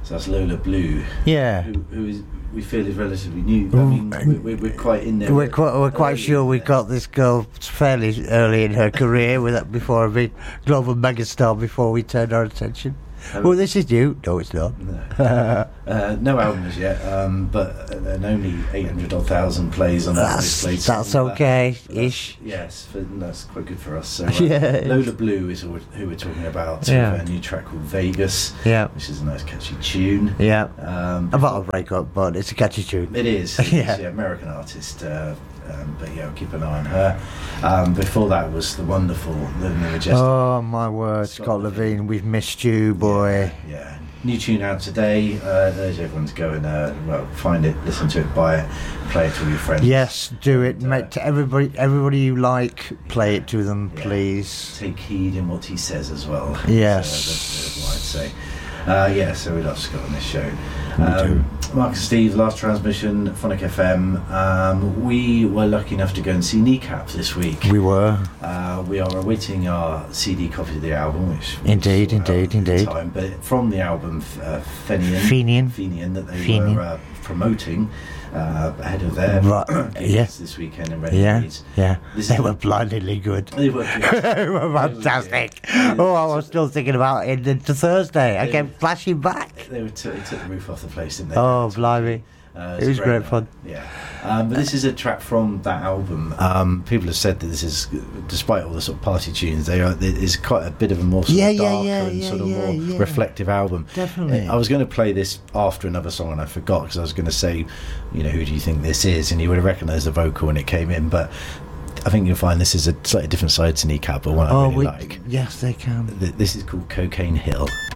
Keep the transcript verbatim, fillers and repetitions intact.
So that's Lola Blue. Yeah. Who, who is we feel is relatively new. I mean, we're, we're quite in there. We're quite, we're quite sure we got this girl fairly early in her career, with that before a big global megastar before we turned our attention. Um, well, this is you. No, it's not. No, uh, no albums yet, um, but and only eight hundred odd thousand plays on that. That's, that's okay, that. ish. That's, yes, for, that's quite good for us. So, uh, yeah. Lola Blue is who we're talking about. Yeah. With a new track called Vegas. Yeah. Which is a nice catchy tune. Yeah. Um, About a breakup, but it's a catchy tune. It is. It's, yeah. yeah. American artist. Uh, Um, but yeah, I'll keep an eye on her. Um, before that was the wonderful, the majestic. Oh my word, Scott, Scott Levine. Levine, we've missed you, boy. Yeah, yeah. New tune out today. Uh, urge everyone to go and uh, well find it, listen to it, buy it, play it to all your friends. Yes, do it. And, uh, Mate, to everybody, everybody you like, play it to them, yeah. please. Take heed in what he says as well. Yes, so that's, that's what I'd say. Uh, yeah, so we love Scott on this show. We um, do. Mark and Steve, last transmission, Phonic F M. Um, we were lucky enough to go and see Kneecap this week. We were. Uh, we are awaiting our C D copy of the album, which indeed, indeed, indeed. Time, but from the album uh, Fenian, Fenian, Fenian that they Fenian. were uh, promoting uh, ahead of their right. gigs yeah. this weekend in Reading. Yeah, yeah. This they is were blindingly good. They were good. They were fantastic. They were, oh, I was still thinking about it into Thursday. I kept flashing back. They were t- they took the roof off the place, didn't they? Oh, blimey. Uh, it was great, great fun. Yeah, um, but this is a track from that album. Um, people have said that this is, despite all the sort of party tunes, they are. It is quite a bit of a more sort yeah, of darker yeah, yeah, and yeah, sort of yeah, more yeah. reflective album. Definitely. I was going to play this after another song, and I forgot because I was going to say, you know, who do you think this is? And you would have recognised the vocal when it came in, but I think you'll find this is a slightly different side to Kneecap, but one I oh, really we, like. Yes, they can. This is called Cocaine Hill.